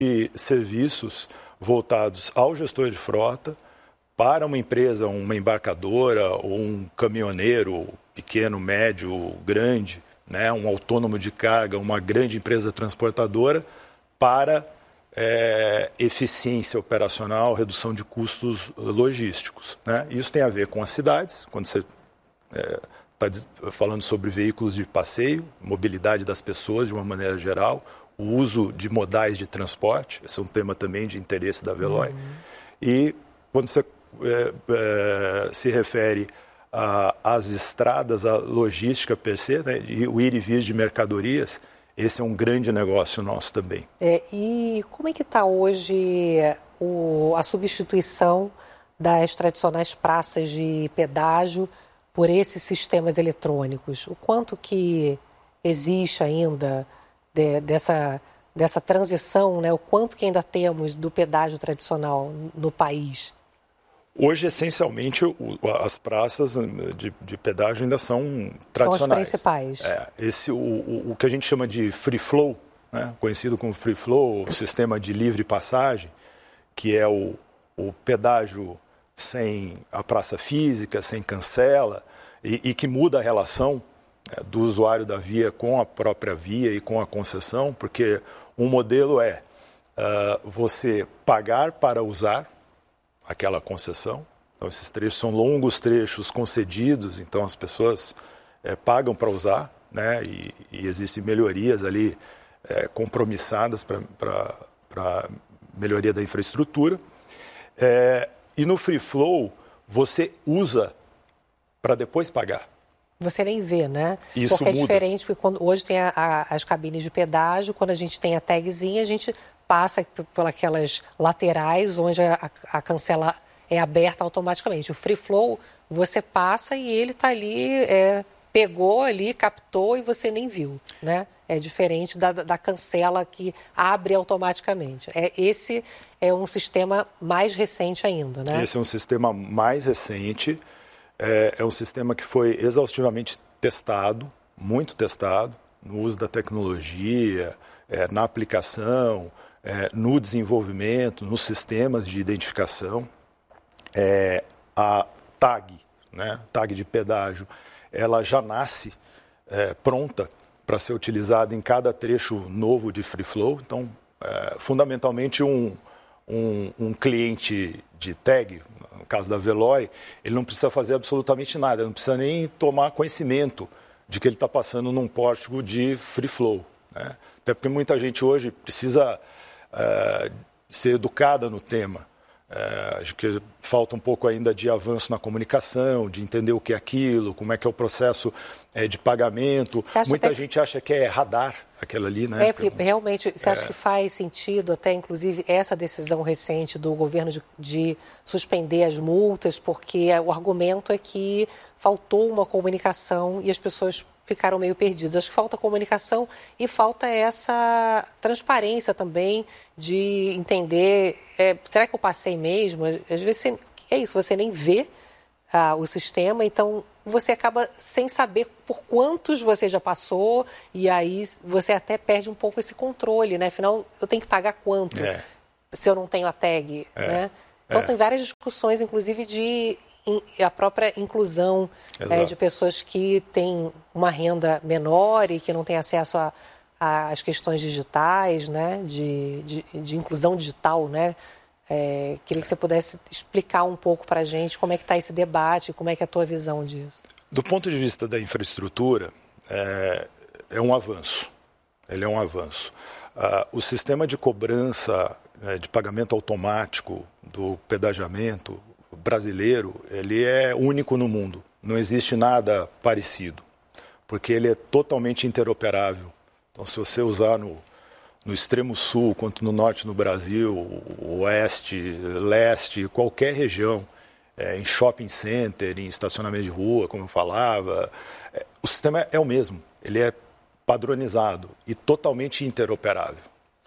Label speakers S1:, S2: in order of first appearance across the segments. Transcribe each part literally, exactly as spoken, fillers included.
S1: de serviços voltados ao gestor de frota, para uma empresa, uma embarcadora ou um caminhoneiro pequeno, médio, grande, né, um autônomo de carga, uma grande empresa transportadora, para é, eficiência operacional, redução de custos logísticos, né? Isso tem a ver com as cidades, quando você está é, falando sobre veículos de passeio, mobilidade das pessoas de uma maneira geral, o uso de modais de transporte, esse é um tema também de interesse da Veloy. Uhum. E quando você é, é, se refere às estradas, à logística per se, né, e o ir e vir de mercadorias, esse é um grande negócio nosso também.
S2: É, e como é que está hoje o, a substituição das tradicionais praças de pedágio por esses sistemas eletrônicos? O quanto que existe ainda de, dessa, dessa transição, né? O quanto que ainda temos do pedágio tradicional no país?
S1: Hoje, essencialmente, o, as praças de, de pedágio ainda são tradicionais.
S2: São as principais.
S1: É, esse, o, o, o que a gente chama de free flow, né? Conhecido como free flow, o sistema de livre passagem, que é o, o pedágio sem a praça física, sem cancela, e, e que muda a relação é, do usuário da via com a própria via e com a concessão, porque um modelo é uh, você pagar para usar aquela concessão. Então, esses trechos são longos trechos concedidos, então as pessoas é, pagam para usar, né? E, e existem melhorias ali é, compromissadas para melhoria da infraestrutura. É, e no free flow, você usa para depois pagar.
S2: Você nem vê, né?
S1: Isso
S2: porque é
S1: muda.
S2: Diferente, porque quando, hoje tem a, a, as cabines de pedágio, quando a gente tem a tagzinha, a gente passa por aquelas laterais onde a, a cancela é aberta automaticamente. O free flow, você passa e ele está ali, é, pegou ali, captou e você nem viu, né? É diferente da, da cancela que abre automaticamente. É, esse é um sistema mais recente ainda, né?
S1: Esse é um sistema mais recente, é, é um sistema que foi exaustivamente testado, muito testado, no uso da tecnologia, é, na aplicação, É, no desenvolvimento, nos sistemas de identificação. É, a tag, né, tag de pedágio, ela já nasce é, pronta para ser utilizada em cada trecho novo de free flow. Então, é, fundamentalmente, um, um, um cliente de tag, no caso da Veloy, ele não precisa fazer absolutamente nada, ele não precisa nem tomar conhecimento de que ele está passando num pórtico de free flow, né? Até porque muita gente hoje precisa Uh, ser educada no tema. Uh, acho que falta um pouco ainda de avanço na comunicação, de entender o que é aquilo, como é que é o processo é, de pagamento. Muita até... gente acha que é radar aquela ali, né?
S2: É, porque realmente, você é... acha que faz sentido até, inclusive, essa decisão recente do governo de, de suspender as multas, porque o argumento é que faltou uma comunicação e as pessoas ficaram meio perdidos. Acho que falta comunicação e falta essa transparência também de entender, é, será que eu passei mesmo? Às vezes você, é isso, você nem vê ah, o sistema, então você acaba sem saber por quantos você já passou e aí você até perde um pouco esse controle, né? Afinal, eu tenho que pagar quanto
S1: é.
S2: se eu não tenho a tag,
S1: é.
S2: né? Então
S1: é.
S2: tem várias discussões, inclusive de a própria inclusão é, de pessoas que têm uma renda menor e que não têm acesso às questões digitais, né? de, de, de inclusão digital, né? É, queria que você pudesse explicar um pouco para a gente como é que está esse debate, como é que é a tua visão disso.
S1: Do ponto de vista da infraestrutura, é, é um avanço. Ele é um avanço. Ah, o sistema de cobrança, né, de pagamento automático do pedagiamento brasileiro, ele é único no mundo. Não existe nada parecido, porque ele é totalmente interoperável. Então, se você usar no, no extremo sul, quanto no norte no Brasil, oeste, leste, qualquer região, é, em shopping center, em estacionamento de rua, como eu falava, é, o sistema é o mesmo. Ele é padronizado e totalmente interoperável.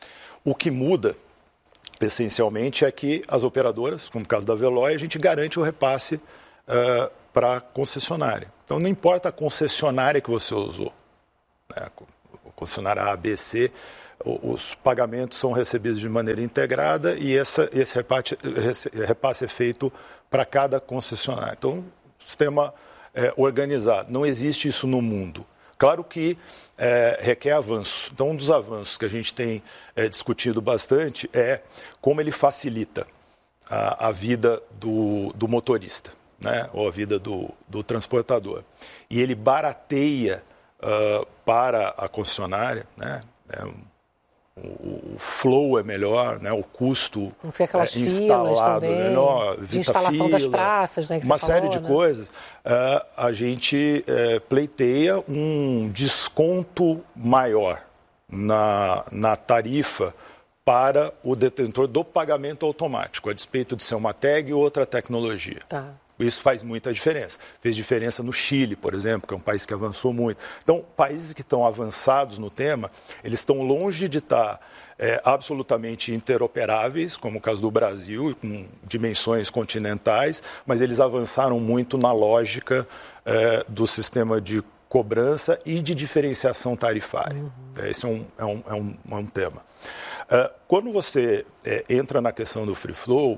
S1: O que muda essencialmente é que as operadoras, como o caso da Veloy, a gente garante o repasse uh, para a concessionária. Então, não importa a concessionária que você usou, né? Concessionária A, B, C, os pagamentos são recebidos de maneira integrada e essa, esse repasse, repasse é feito para cada concessionária. Então, sistema é, organizado. Não existe isso no mundo. Claro que é, requer avanço. Então, um dos avanços que a gente tem é, discutido bastante é como ele facilita a, a vida do, do motorista, né? Ou a vida do, do transportador. E ele barateia uh, para a concessionária, né? É, o, o flow é melhor, né? O custo
S2: não fica aquelas
S1: é, instalado
S2: também,
S1: é menor,
S2: de instalação
S1: fila,
S2: das praças, né, que
S1: uma
S2: você
S1: série
S2: falou,
S1: de
S2: né?
S1: coisas. Uh, a gente uh, pleiteia um desconto maior na, na tarifa para o detentor do pagamento automático, a despeito de ser uma tag ou outra tecnologia.
S2: Tá.
S1: Isso faz muita diferença. Fez diferença no Chile, por exemplo, que é um país que avançou muito. Então, países que estão avançados no tema, eles estão longe de estar é, absolutamente interoperáveis, como o caso do Brasil, com dimensões continentais, mas eles avançaram muito na lógica é, do sistema de cobrança e de diferenciação tarifária. Uhum. Esse é um, é um, é um, é um tema. Uh, quando você é, entra na questão do free flow,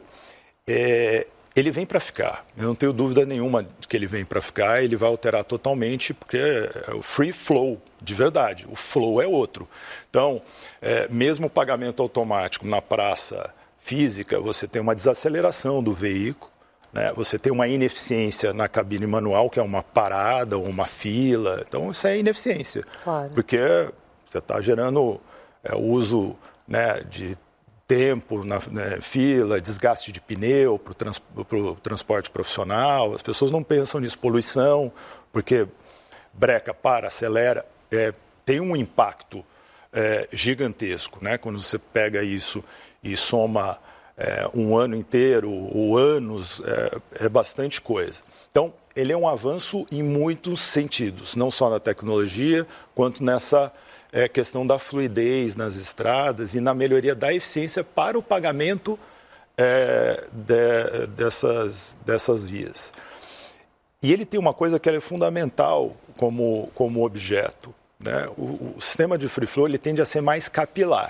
S1: é, ele vem para ficar. Eu não tenho dúvida nenhuma de que ele vem para ficar, ele vai alterar totalmente, porque é o free flow, de verdade. O flow é outro. Então, é, mesmo o pagamento automático na praça física, você tem uma desaceleração do veículo, né? Você tem uma ineficiência na cabine manual, que é uma parada ou uma fila. Então, isso é ineficiência. Claro. Porque você está gerando é, o uso, né, de tempo na, né, fila, desgaste de pneu para o trans, transporte profissional. As pessoas não pensam nisso. Poluição, porque breca, para, acelera, é, tem um impacto é, gigantesco, né? Quando você pega isso e soma é, um ano inteiro ou anos, é, é bastante coisa. Então, ele é um avanço em muitos sentidos, não só na tecnologia, quanto nessa é, questão da fluidez nas estradas e na melhoria da eficiência para o pagamento é, de, dessas, dessas vias. E ele tem uma coisa que é fundamental como, como objeto, né? O, o sistema de free flow ele tende a ser mais capilar,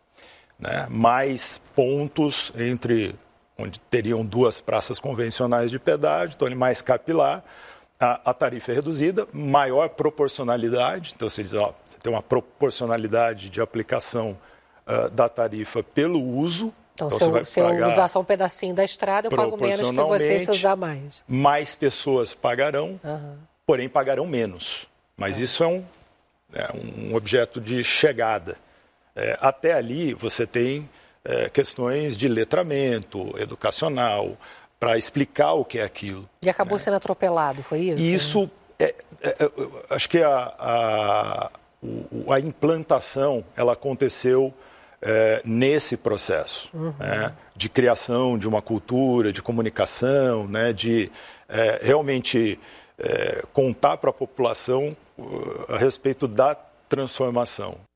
S1: né? Mais pontos entre onde teriam duas praças convencionais de pedágio, então ele é mais capilar. A, a tarifa é reduzida, maior proporcionalidade, então você diz, ó, você tem uma proporcionalidade de aplicação uh, da tarifa pelo uso.
S2: Então,
S1: então
S2: se,
S1: você
S2: eu,
S1: vai
S2: se eu
S1: pagar
S2: usar só um pedacinho da estrada, eu pago menos que você se usar mais.
S1: Mais pessoas pagarão, uhum. porém pagarão menos. Mas é. isso é um, é um objeto de chegada. É, até ali você tem é, questões de letramento educacional, para explicar o que é aquilo.
S2: E acabou né? sendo atropelado, foi isso?
S1: E isso, é, é, é, acho que a, a, a implantação ela aconteceu é, nesse processo, uhum. né? De criação de uma cultura, de comunicação, né? De é, realmente é, contar para a população a respeito da transformação.